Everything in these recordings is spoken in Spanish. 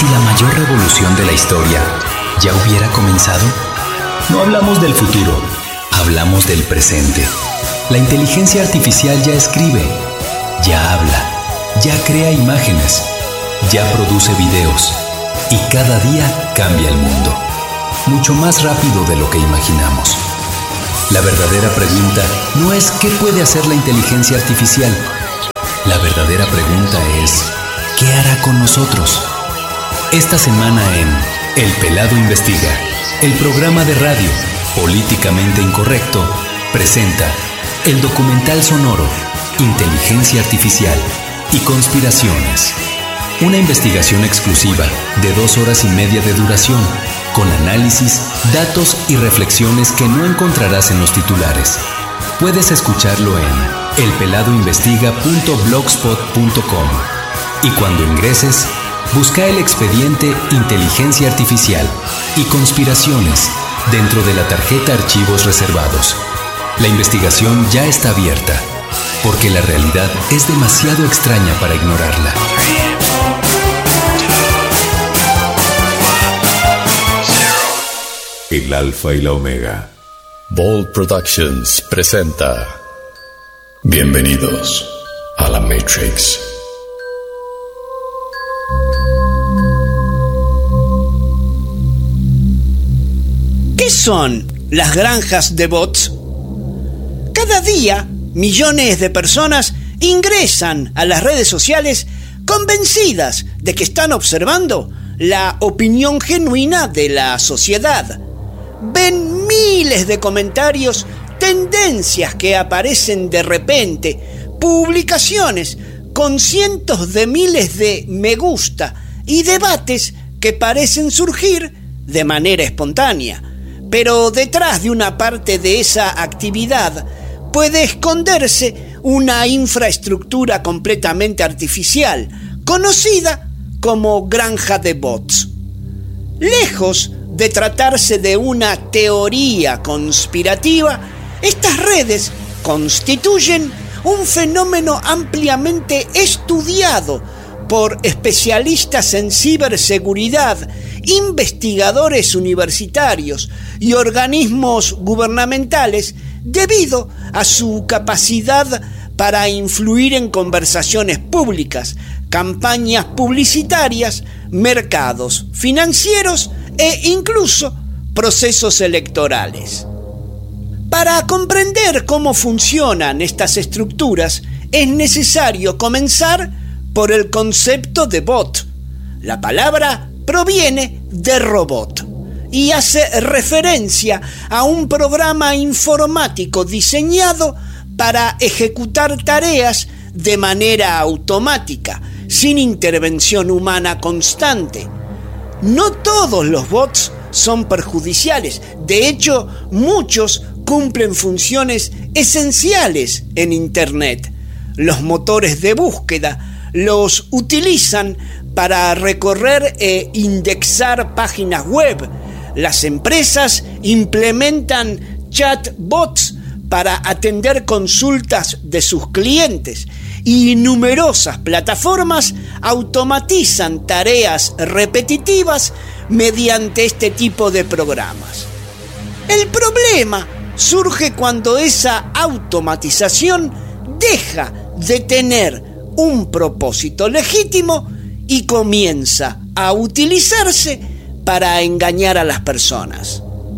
si la mayor revolución de la historia ya hubiera comenzado? No hablamos del futuro, hablamos del presente. La inteligencia artificial ya escribe, ya habla, ya crea imágenes, ya produce videos y cada día cambia el mundo, mucho más rápido de lo que imaginamos. La verdadera pregunta no es ¿qué puede hacer la inteligencia artificial? La verdadera pregunta es ¿qué hará con nosotros? Esta semana en El Pelado Investiga, el programa de radio políticamente incorrecto presenta el documental sonoro Inteligencia Artificial y Conspiraciones. Una investigación exclusiva de 2 horas y media de duración, con análisis, datos y reflexiones que no encontrarás en los titulares. Puedes escucharlo en elpeladoinvestiga.blogspot.com y cuando ingreses, busca el expediente Inteligencia Artificial y Conspiraciones dentro de la tarjeta Archivos Reservados. La investigación ya está abierta, porque la realidad es demasiado extraña para ignorarla. El Alfa y la Omega. Bold Productions presenta Bienvenidos a la Matrix. ¿Qué son las granjas de bots? Cada día, millones de personas ingresan a las redes sociales convencidas de que están observando la opinión genuina de la sociedad. Ven miles de comentarios, tendencias que aparecen de repente, publicaciones con cientos de miles de me gusta y debates que parecen surgir de manera espontánea. Pero detrás de una parte de esa actividad puede esconderse una infraestructura completamente artificial, conocida como granja de bots. Lejos de tratarse de una teoría conspirativa, estas redes constituyen un fenómeno ampliamente estudiado por especialistas en ciberseguridad, investigadores universitarios y organismos gubernamentales debido a su capacidad para influir en conversaciones públicas, campañas publicitarias, mercados financieros e incluso procesos electorales. Para comprender cómo funcionan estas estructuras, es necesario comenzar por el concepto de bot. La palabra proviene de robot y hace referencia a un programa informático diseñado para ejecutar tareas de manera automática, sin intervención humana constante. No todos los bots son perjudiciales. De hecho, muchos cumplen funciones esenciales en Internet. Los motores de búsqueda los utilizan para recorrer e indexar páginas web. Las empresas implementan chatbots para atender consultas de sus clientes y numerosas plataformas automatizan tareas repetitivas mediante este tipo de programas. El problema surge cuando esa automatización deja de tener un propósito legítimo y comienza a utilizarse para engañar a las personas.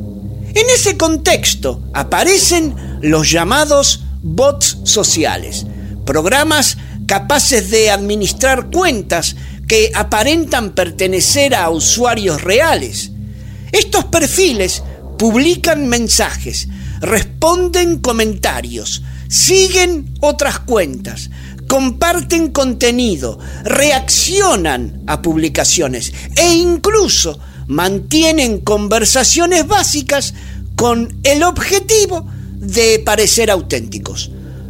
En ese contexto aparecen los llamados bots sociales, programas capaces de administrar cuentas que aparentan pertenecer a usuarios reales. Estos perfiles publican mensajes, responden comentarios, siguen otras cuentas, comparten contenido, reaccionan a publicaciones e incluso mantienen conversaciones básicas con el objetivo de parecer auténticos.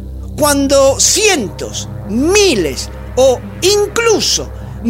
Cuando cientos, miles o incluso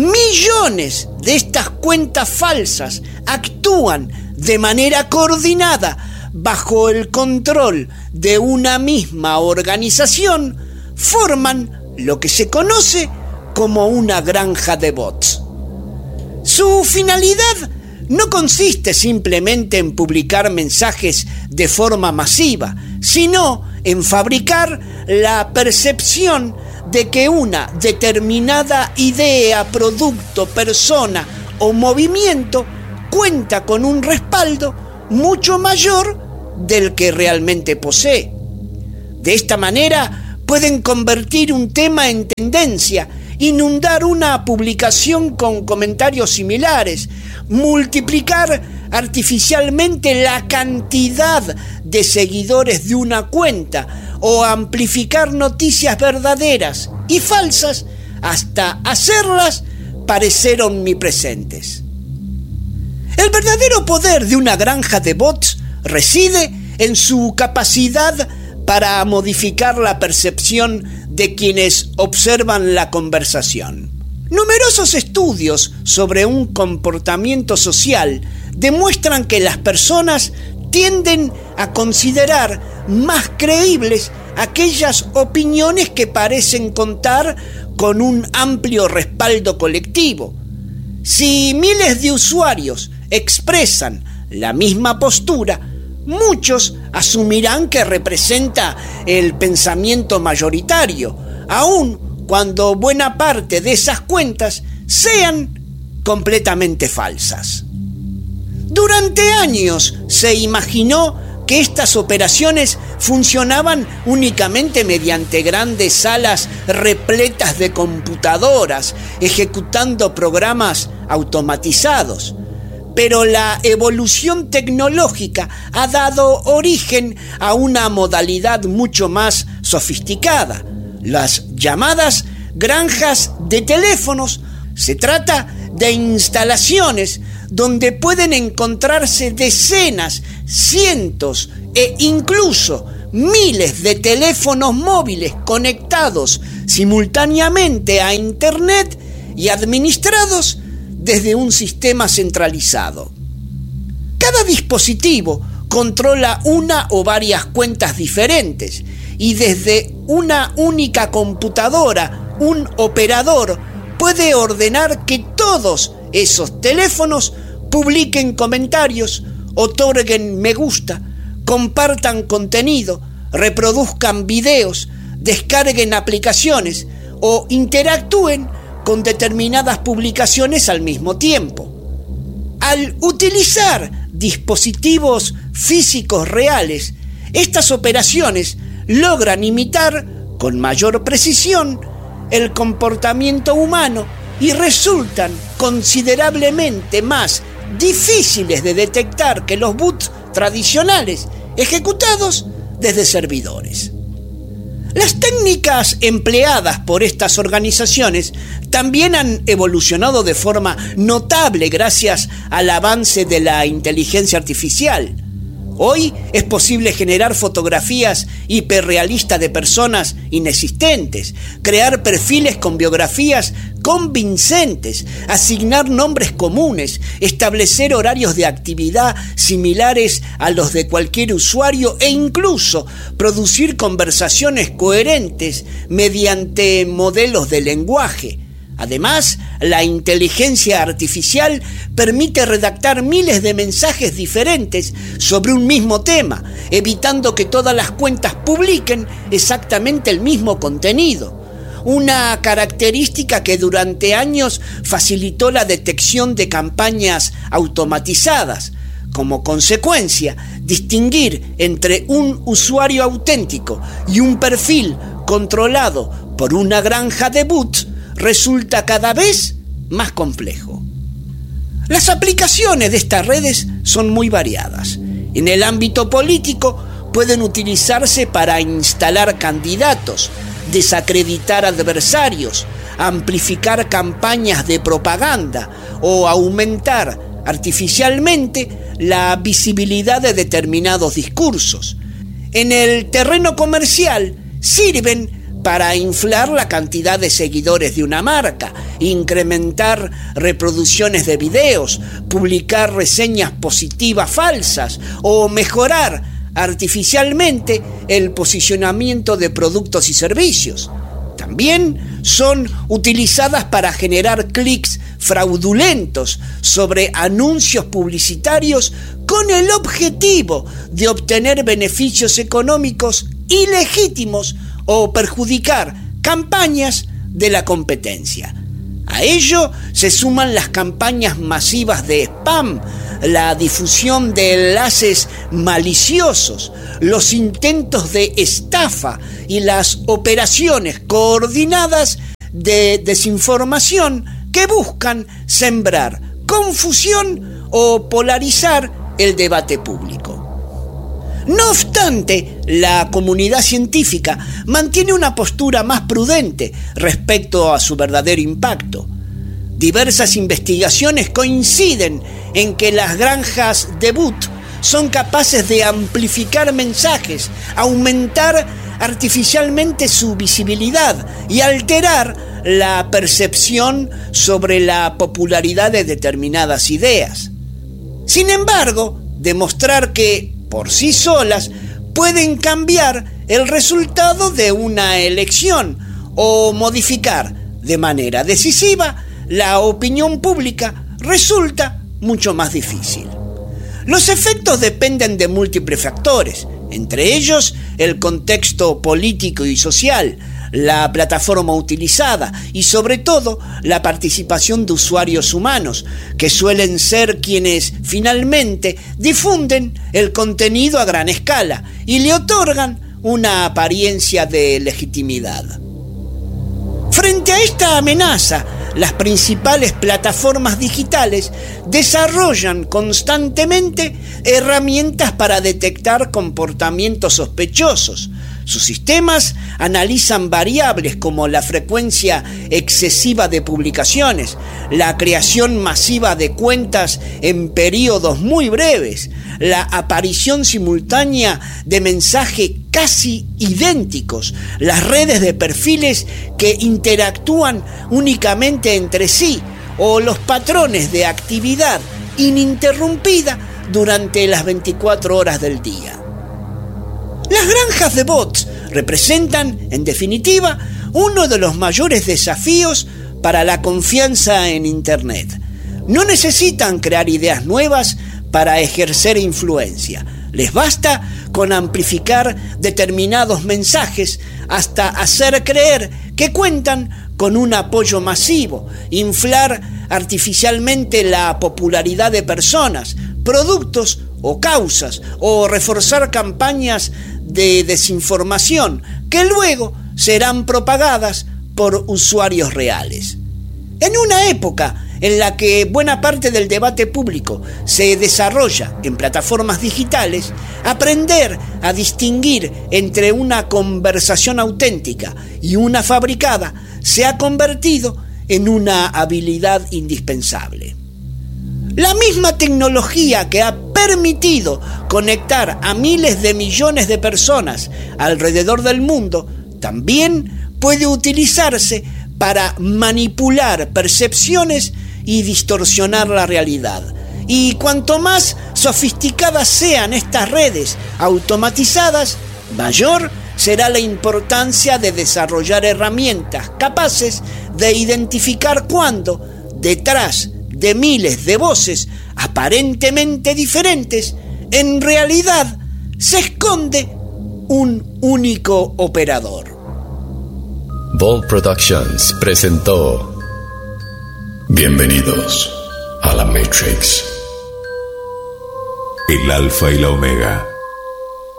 millones de estas cuentas falsas actúan de manera coordinada bajo el control de una misma organización, forman lo que se conoce como una granja de bots. Su finalidad no consiste simplemente en publicar mensajes de forma masiva, sino en fabricar la percepción de que una determinada idea, producto, persona o movimiento cuenta con un respaldo mucho mayor del que realmente posee. De esta manera pueden convertir un tema en tendencia, inundar una publicación con comentarios similares, multiplicar artificialmente la cantidad de seguidores de una cuenta o amplificar noticias verdaderas y falsas hasta hacerlas parecer omnipresentes. El verdadero poder de una granja de bots reside en su capacidad para modificar la percepción de quienes observan la conversación. Numerosos estudios sobre un comportamiento social demuestran que las personas tienden a considerar más creíbles aquellas opiniones que parecen contar con un amplio respaldo colectivo. Si miles de usuarios expresan la misma postura, muchos asumirán que representa el pensamiento mayoritario, aun cuando buena parte de esas cuentas sean completamente falsas. Durante años se imaginó que estas operaciones funcionaban únicamente mediante grandes salas repletas de computadoras, ejecutando programas automatizados. Pero la evolución tecnológica ha dado origen a una modalidad mucho más sofisticada, las llamadas granjas de teléfonos. Se trata de instalaciones donde pueden encontrarse decenas, cientos e incluso miles de teléfonos móviles conectados simultáneamente a Internet y administrados desde un sistema centralizado. Cada dispositivo controla una o varias cuentas diferentes y desde una única computadora, un operador puede ordenar que todos esos teléfonos publiquen comentarios, otorguen me gusta, compartan contenido, reproduzcan videos, descarguen aplicaciones o interactúen con determinadas publicaciones al mismo tiempo. Al utilizar dispositivos físicos reales, estas operaciones logran imitar con mayor precisión el comportamiento humano y resultan considerablemente más difíciles de detectar que los bots tradicionales ejecutados desde servidores. Las técnicas empleadas por estas organizaciones también han evolucionado de forma notable gracias al avance de la inteligencia artificial. Hoy es posible generar fotografías hiperrealistas de personas inexistentes, crear perfiles con biografías convincentes, asignar nombres comunes, establecer horarios de actividad similares a los de cualquier usuario e incluso producir conversaciones coherentes mediante modelos de lenguaje. Además, la inteligencia artificial permite redactar miles de mensajes diferentes sobre un mismo tema, evitando que todas las cuentas publiquen exactamente el mismo contenido. Una característica que durante años facilitó la detección de campañas automatizadas. Como consecuencia, distinguir entre un usuario auténtico y un perfil controlado por una granja de bots resulta cada vez más complejo. Las aplicaciones de estas redes son muy variadas. En el ámbito político pueden utilizarse para instalar candidatos, desacreditar adversarios, amplificar campañas de propaganda o aumentar artificialmente la visibilidad de determinados discursos. En el terreno comercial sirven para inflar la cantidad de seguidores de una marca, incrementar reproducciones de videos, publicar reseñas positivas falsas o mejorar artificialmente el posicionamiento de productos y servicios. También son utilizadas para generar clics fraudulentos sobre anuncios publicitarios con el objetivo de obtener beneficios económicos ilegítimos o perjudicar campañas de la competencia. A ello se suman las campañas masivas de spam, la difusión de enlaces maliciosos, los intentos de estafa y las operaciones coordinadas de desinformación que buscan sembrar confusión o polarizar el debate público. No obstante, la comunidad científica mantiene una postura más prudente respecto a su verdadero impacto. Diversas investigaciones coinciden en que las granjas de bot son capaces de amplificar mensajes, aumentar artificialmente su visibilidad y alterar la percepción sobre la popularidad de determinadas ideas. Sin embargo, demostrar que por sí solas pueden cambiar el resultado de una elección o modificar de manera decisiva la opinión pública resulta mucho más difícil. Los efectos dependen de múltiples factores, entre ellos el contexto político y social, la plataforma utilizada y sobre todo la participación de usuarios humanos, que suelen ser quienes finalmente difunden el contenido a gran escala y le otorgan una apariencia de legitimidad. Frente a esta amenaza, las principales plataformas digitales desarrollan constantemente herramientas para detectar comportamientos sospechosos. Sus sistemas analizan variables como la frecuencia excesiva de publicaciones, la creación masiva de cuentas en periodos muy breves, la aparición simultánea de mensajes casi idénticos, las redes de perfiles que interactúan únicamente entre sí o los patrones de actividad ininterrumpida durante las 24 horas del día. Las granjas de bots representan, en definitiva, uno de los mayores desafíos para la confianza en Internet. No necesitan crear ideas nuevas para ejercer influencia. Les basta con amplificar determinados mensajes hasta hacer creer que cuentan con un apoyo masivo, inflar artificialmente la popularidad de personas, productos o causas, o reforzar campañas de desinformación que luego serán propagadas por usuarios reales. En una época en la que buena parte del debate público se desarrolla en plataformas digitales, aprender a distinguir entre una conversación auténtica y una fabricada se ha convertido en una habilidad indispensable. La misma tecnología que ha permitido conectar a miles de millones de personas alrededor del mundo también puede utilizarse para manipular percepciones y distorsionar la realidad. Y cuanto más sofisticadas sean estas redes automatizadas, mayor será la importancia de desarrollar herramientas capaces de identificar cuándo, detrás de miles de voces aparentemente diferentes, en realidad se esconde un único operador. Bold Productions presentó Bienvenidos a la Matrix. El Alfa y la Omega.